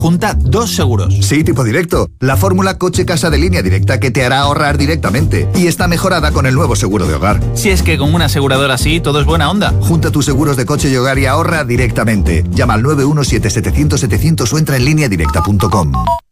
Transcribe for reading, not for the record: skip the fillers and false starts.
junta 2 seguros. Sí, tipo directo. La fórmula coche-casa de Línea Directa que te hará ahorrar directamente. Y está mejorada con el nuevo seguro de hogar. Si es que con una aseguradora así, todo es buena onda. Junta tus seguros de coche y hogar y ahorra directamente. Llama al 917-700-700 o entra en lineadirecta.com.